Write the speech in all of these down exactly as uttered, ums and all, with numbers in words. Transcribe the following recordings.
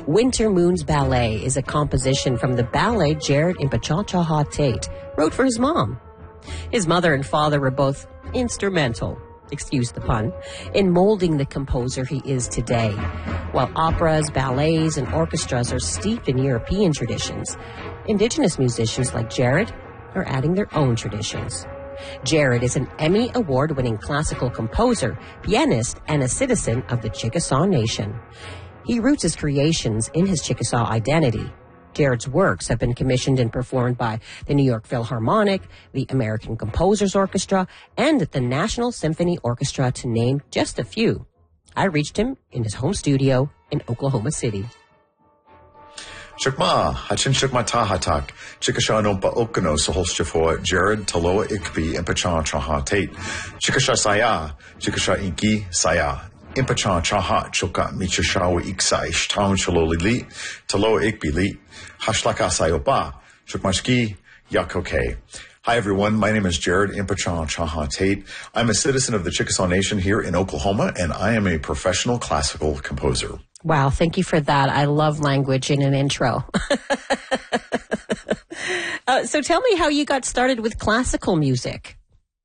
Winter Moon's Ballet is a composition from the ballet Jared Impachachaha Tate wrote for his mom. His mother and father were both instrumental, excuse the pun, in molding the composer he is today. While operas, ballets, and orchestras are steeped in European traditions, Indigenous musicians like Jared are adding their own traditions. Jared is an Emmy Award-winning classical composer, pianist, and a citizen of the Chickasaw Nation. He roots his creations in his Chickasaw identity. Jared's works have been commissioned and performed by the New York Philharmonic, the American Composers Orchestra, and the National Symphony Orchestra, to name just a few. I reached him in his home studio in Oklahoma City. Chukma, hachin chukma tahatak, Chickasha nompa okano soholshifo, Jared Taloa Ikbi, Impachan Chaha Tate, Chickasha Saya, Chickasha Inki Saya, Impachan Chaha Chuka Michashawa Iksai, Shtown Chalolili, Taloa Ikbi Li, Hashlaka Sayopa, Chukmashki, Yakoke. Hi, everyone. My name is Jared Impachan Chaha Tate. I'm a citizen of the Chickasaw Nation here in Oklahoma, and I am a professional classical composer. Wow, thank you for that. I love language in an intro. uh, so tell me how you got started with classical music.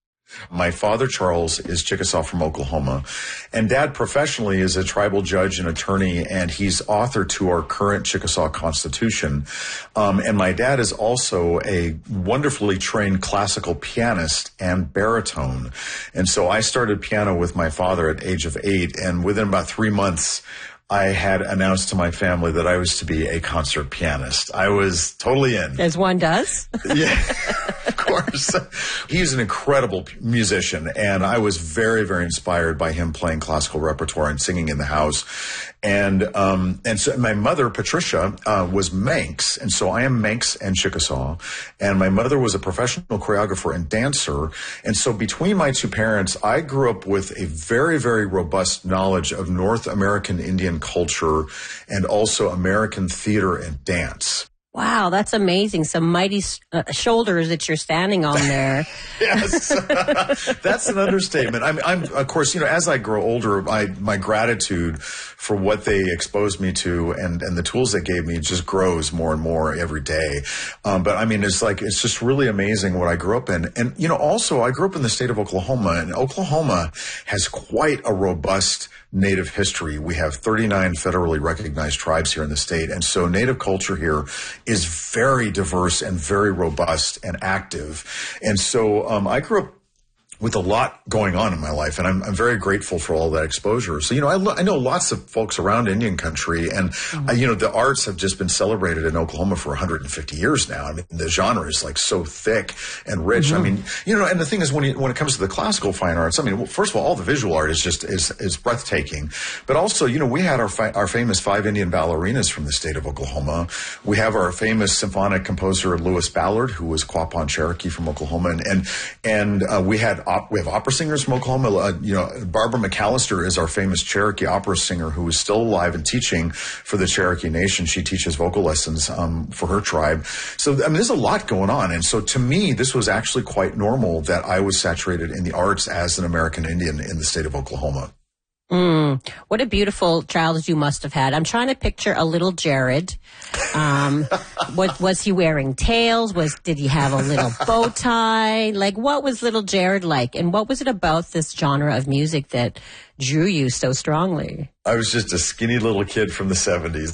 My father, Charles, is Chickasaw from Oklahoma, and Dad professionally is a tribal judge and attorney, and he's author to our current Chickasaw Constitution. Um, and my dad is also a wonderfully trained classical pianist and baritone. And so I started piano with my father at age of eight, and within about three months, I had announced to my family that I was to be a concert pianist. I was totally in. As one does. Yeah, of course. He's an incredible musician, and I was very, very inspired by him playing classical repertoire and singing in the house. And um, and so my mother, Patricia, uh, was Manx, and so I am Manx and Chickasaw. And my mother was a professional choreographer and dancer. And so between my two parents, I grew up with a very, very robust knowledge of North American Indian culture and also American theater and dance. Wow, that's amazing. Some mighty uh, shoulders that you're standing on there. Yes, that's an understatement. I'm, I'm, of course, you know, as I grow older, I, my gratitude for what they exposed me to and, and the tools they gave me just grows more and more every day. Um, but I mean, it's like, it's just really amazing what I grew up in. And, you know, also I grew up in the state of Oklahoma, and Oklahoma has quite a robust Native history. We have thirty-nine federally recognized tribes here in the state. And so Native culture here is very diverse and very robust and active. And so um, I grew up with a lot going on in my life, and I'm, I'm very grateful for all that exposure. So, you know, I, lo- I know lots of folks around Indian country, and, mm-hmm. uh, you know, the arts have just been celebrated in Oklahoma for one hundred fifty years now. I mean, the genre is like so thick and rich. Mm-hmm. I mean, you know, and the thing is, when you, when it comes to the classical fine arts, I mean, well, first of all, all the visual art is just, is, is breathtaking. But also, you know, we had our, fi- our famous five Indian ballerinas from the state of Oklahoma. We have our famous symphonic composer, Lewis Ballard, who was Quapaw Cherokee from Oklahoma. And, and, and uh, we had We have opera singers from Oklahoma. Uh, you know, Barbara McAllister is our famous Cherokee opera singer who is still alive and teaching for the Cherokee Nation. She teaches vocal lessons um, for her tribe. So, I mean, there's a lot going on. And so, to me, this was actually quite normal that I was saturated in the arts as an American Indian in the state of Oklahoma. Mm, what a beautiful childhood you must have had. I'm trying to picture a little Jared. Um, what, was he wearing tails? Was, did he have a little bow tie? Like, what was little Jared like? And what was it about this genre of music that drew you so strongly? I was just a skinny little kid from the seventies.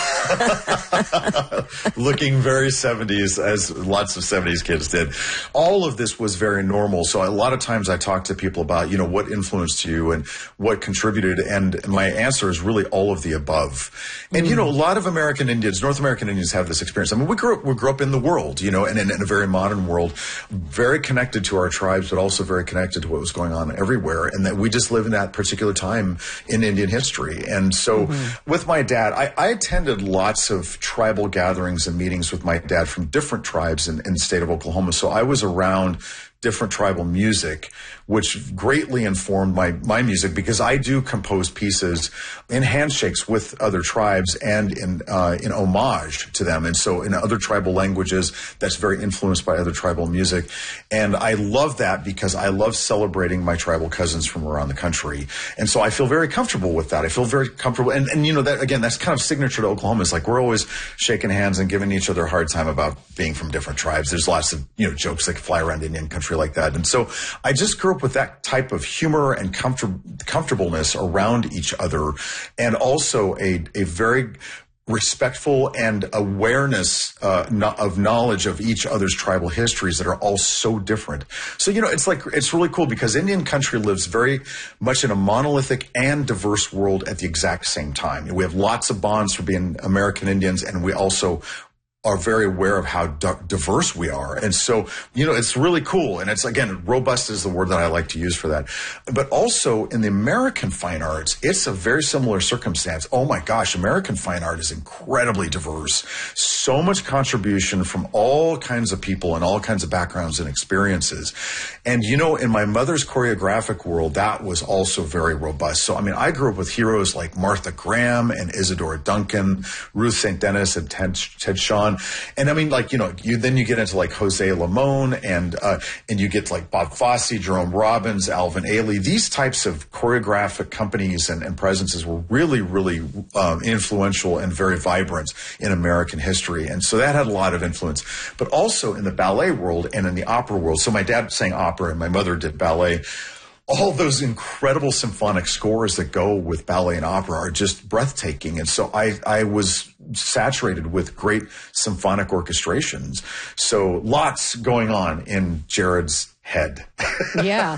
Looking very seventies, as lots of seventies kids did. All of this was very normal. So a lot of times I talk to people about, you know, what influenced you and what contributed. And my answer is really all of the above. And, mm. you know, a lot of American Indians, North American Indians have this experience. I mean, we grew up, we grew up in the world, you know, and in, in a very modern world, very connected to our tribes, but also very connected to what was going on everywhere. And that we just live in that particular time in Indian history. And so mm-hmm. with my dad, I, I attended lots of tribal gatherings and meetings with my dad from different tribes in, in the state of Oklahoma. So I was around different tribal music which greatly informed my, my music because I do compose pieces in handshakes with other tribes and in, uh, in homage to them. And so in other tribal languages, that's very influenced by other tribal music. And I love that because I love celebrating my tribal cousins from around the country. And so I feel very comfortable with that. I feel very comfortable. And, and you know, that again, that's kind of signature to Oklahoma. It's like we're always shaking hands and giving each other a hard time about being from different tribes. There's lots of, you know, jokes that fly around Indian country like that. And so I just grew up with that type of humor and comfort, comfortableness around each other. And also a, a very respectful and awareness uh, no, of knowledge of each other's tribal histories that are all so different. So, you know, it's like, it's really cool because Indian country lives very much in a monolithic and diverse world at the exact same time. We have lots of bonds for being American Indians, and we also are very aware of how d- diverse we are. And so, you know, it's really cool. And it's, again, robust is the word that I like to use for that. But also in the American fine arts, it's a very similar circumstance. Oh my gosh, American fine art is incredibly diverse. So much contribution from all kinds of people and all kinds of backgrounds and experiences. And, you know, in my mother's choreographic world, that was also very robust. So, I mean, I grew up with heroes like Martha Graham and Isadora Duncan, Ruth Saint Denis and Ted, Ted Shawn. And I mean, like, you know, you then you get into like Jose Limon and uh, and you get like Bob Fosse, Jerome Robbins, Alvin Ailey. These types of choreographic companies and, and presences were really, really um, influential and very vibrant in American history. And so that had a lot of influence. But also in the ballet world and in the opera world. So my dad sang opera and my mother did ballet. All those incredible symphonic scores that go with ballet and opera are just breathtaking. And so I, I was saturated with great symphonic orchestrations. So lots going on in Jared's head. Yeah.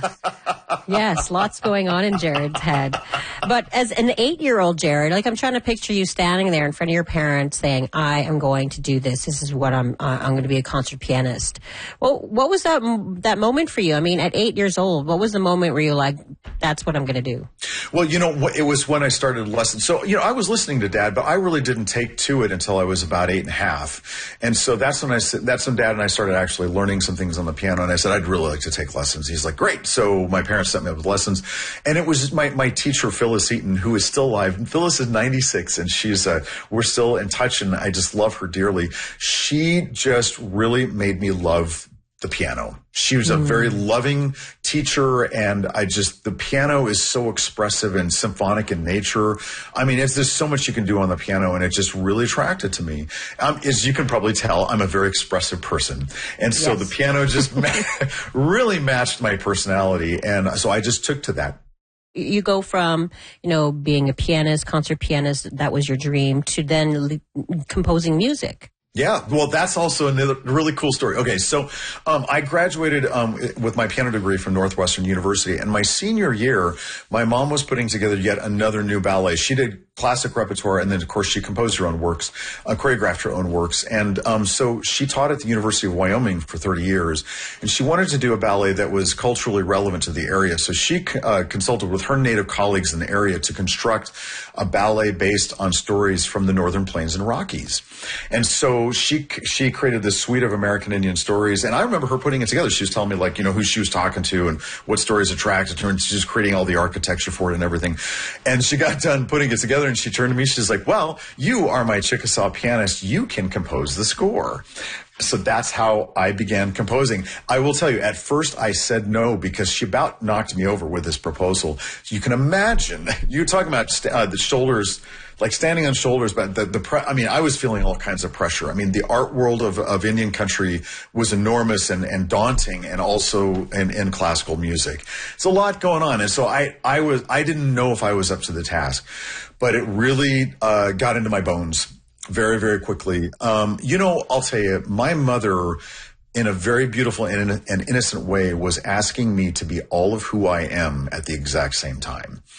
Yes, lots going on in Jared's head. But as an eight-year-old Jared, like I'm trying to picture you standing there in front of your parents saying, I am going to do this. This is what I'm, uh, I'm going to be a concert pianist. Well, what was that, that moment for you? I mean, at eight years old, what was the moment where you were like, that's what I'm going to do? Well, you know, it was when I started lessons. So, you know, I was listening to Dad, but I really didn't take to it until I was about eight and a half. And so that's when I said, that's when Dad and I started actually learning some things on the piano. And I said, I'd really like to take lessons. He's like, great. So my parents sent me up with lessons. And it was my, my teacher, Phyllis Eaton, who is still alive. And Phyllis is ninety-six and she's, uh, we're still in touch and I just love her dearly. She just really made me love the piano. She was a very loving teacher, and I just, the piano is so expressive and symphonic in nature. I mean, it's, there's so much you can do on the piano, and it just really attracted to me. Um, as you can probably tell, I'm a very expressive person. And so yes. The piano just ma- really matched my personality, and so I just took to that. You go from, you know, being a pianist, concert pianist, that was your dream, to then le- composing music. Yeah, well, that's also another really cool story. Okay, so um, I graduated um, with my piano degree from Northwestern University, and my senior year, my mom was putting together yet another new ballet. She did classic repertoire, and then, of course, she composed her own works, uh, choreographed her own works. And um, so she taught at the University of Wyoming for thirty years, and she wanted to do a ballet that was culturally relevant to the area. So she uh, consulted with her native colleagues in the area to construct a ballet based on stories from the Northern Plains and Rockies. And so she she created this suite of American Indian stories, and I remember her putting it together. She was telling me, like, you know, who she was talking to and what stories attracted her, and she's just creating all the architecture for it and everything. And she got done putting it together, and she turned to me, she's like, well, you are my Chickasaw pianist. You can compose the score. So that's how I began composing. I will tell you, at first I said no because she about knocked me over with this proposal. You can imagine, you're talking about st- uh, the shoulders, like standing on shoulders, but the, the pre- I mean, I was feeling all kinds of pressure. I mean, the art world of, of Indian country was enormous and, and daunting, and also in, in classical music. It's a lot going on. And so I, I was, I didn't know if I was up to the task, but it really uh, got into my bones very, very quickly. Um, you know, I'll tell you, my mother, in a very beautiful and, and innocent way, was asking me to be all of who I am at the exact same time.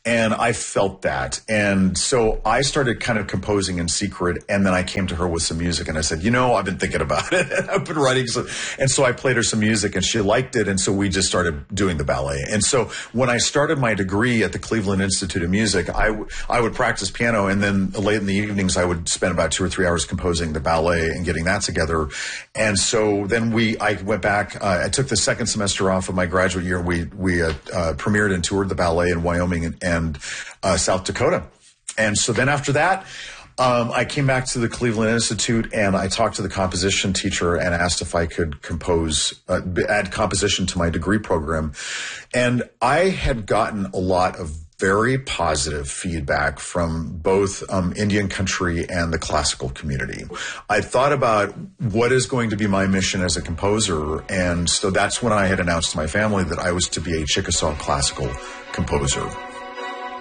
And I felt that. And so I started kind of composing in secret. And then I came to her with some music and I said, you know, I've been thinking about it. I've been writing. Some, and so I played her some music and she liked it. And so we just started doing the ballet. And so when I started my degree at the Cleveland Institute of Music, I, w- I would practice piano. And then late in the evenings, I would spend about two or three hours composing the ballet and getting that together. And so then we, I went back, uh, I took the second semester off of my graduate year. We, we uh, uh, premiered and toured the ballet in Wyoming and, and and uh, South Dakota. And so then after that, um, I came back to the Cleveland Institute and I talked to the composition teacher and asked if I could compose, uh, add composition to my degree program. And I had gotten a lot of very positive feedback from both um, Indian country and the classical community. I thought about what is going to be my mission as a composer. And so that's when I had announced to my family that I was to be a Chickasaw classical composer.